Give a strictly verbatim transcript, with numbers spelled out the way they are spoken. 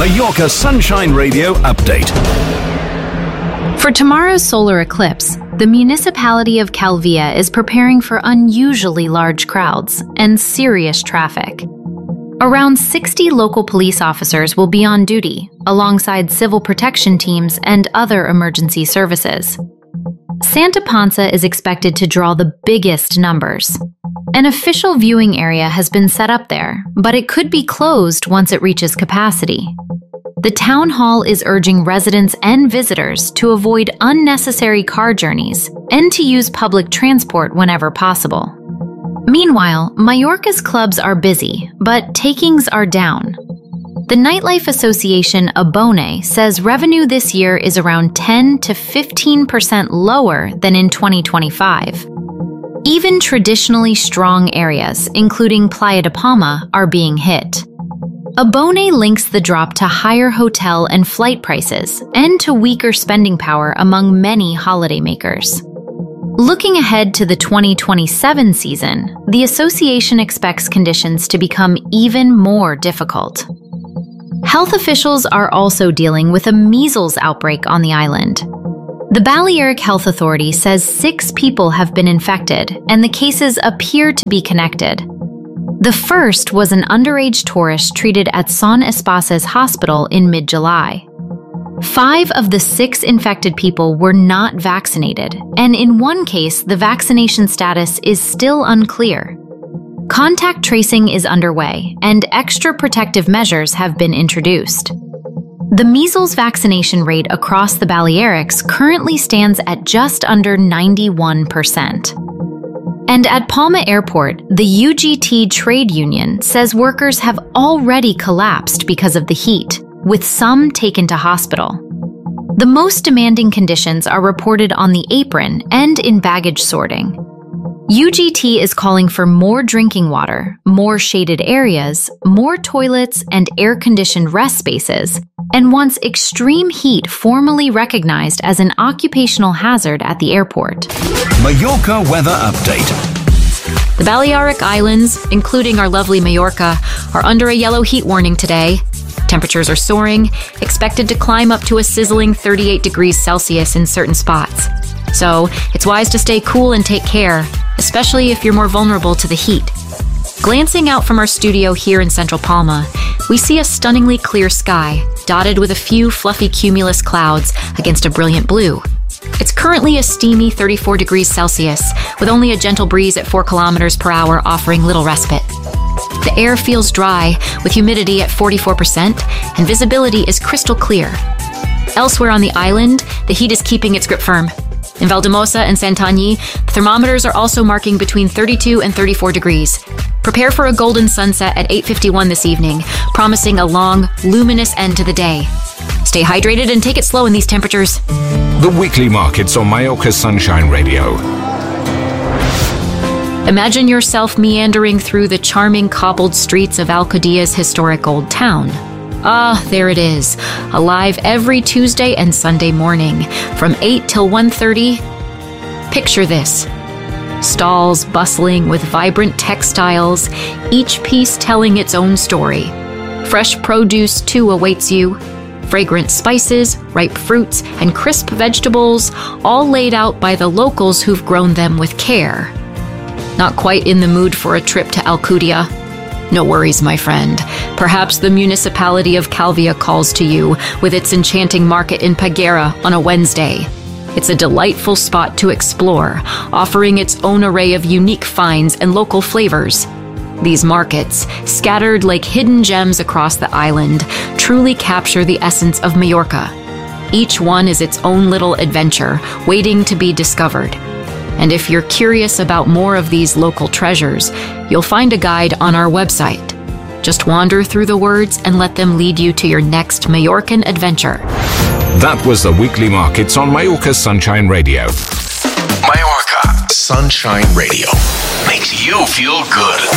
Mallorca Sunshine Radio update. For tomorrow's solar eclipse, the municipality of Calvia is preparing for unusually large crowds and serious traffic. Around sixty local police officers will be on duty, alongside civil protection teams and other emergency services. Santa Ponsa is expected to draw the biggest numbers. An official viewing area has been set up there, but it could be closed once it reaches capacity. The town hall is urging residents and visitors to avoid unnecessary car journeys and to use public transport whenever possible. Meanwhile, Mallorca's clubs are busy, but takings are down. The Nightlife Association Abone says revenue this year is around ten to fifteen percent lower than in twenty twenty-five. Even traditionally strong areas, including Playa de Palma, are being hit. Abone links the drop to higher hotel and flight prices and to weaker spending power among many holidaymakers. Looking ahead to the twenty twenty-seven season, the association expects conditions to become even more difficult. Health officials are also dealing with a measles outbreak on the island. The Balearic Health Authority says six people have been infected, and the cases appear to be connected. The first was an underage tourist treated at Son Espases Hospital in mid-July. Five of the six infected people were not vaccinated, and in one case, the vaccination status is still unclear. Contact tracing is underway, and extra protective measures have been introduced. The measles vaccination rate across the Balearics currently stands at just under ninety-one percent. And at Palma Airport, the U G T trade union says workers have already collapsed because of the heat, with some taken to hospital. The most demanding conditions are reported on the apron and in baggage sorting. U G T is calling for more drinking water, more shaded areas, more toilets, and air-conditioned rest spaces, and wants extreme heat formally recognized as an occupational hazard at the airport. Mallorca weather update. The Balearic Islands, including our lovely Mallorca, are under a yellow heat warning today. Temperatures are soaring, expected to climb up to a sizzling thirty-eight degrees Celsius in certain spots. So, it's wise to stay cool and take care, especially if you're more vulnerable to the heat. Glancing out from our studio here in Central Palma, we see a stunningly clear sky, dotted with a few fluffy cumulus clouds against a brilliant blue. It's currently a steamy thirty-four degrees Celsius, with only a gentle breeze at four kilometers per hour offering little respite. The air feels dry, with humidity at forty-four percent, and visibility is crystal clear. Elsewhere on the island, the heat is keeping its grip firm. In Valdemosa and Santanyí, the thermometers are also marking between thirty-two and thirty-four degrees. Prepare for a golden sunset at eight fifty-one this evening, promising a long, luminous end to the day. Stay hydrated and take it slow in these temperatures. The weekly markets on Mallorca Sunshine Radio. Imagine yourself meandering through the charming cobbled streets of Alcodia's historic old town. Ah, there it is, alive every Tuesday and Sunday morning, from eight till one thirty. Picture this. Stalls bustling with vibrant textiles, each piece telling its own story. Fresh produce, too, awaits you. Fragrant spices, ripe fruits, and crisp vegetables, all laid out by the locals who've grown them with care. Not quite in the mood for a trip to Alcudia? No worries, my friend. Perhaps the municipality of Calvia calls to you with its enchanting market in Peguera on a Wednesday. It's a delightful spot to explore, offering its own array of unique finds and local flavors. These markets, scattered like hidden gems across the island, truly capture the essence of Mallorca. Each one is its own little adventure, waiting to be discovered. And if you're curious about more of these local treasures, you'll find a guide on our website. Just wander through the words and let them lead you to your next Mallorcan adventure. That was the weekly markets on Mallorca Sunshine Radio. Mallorca Sunshine Radio makes you feel good.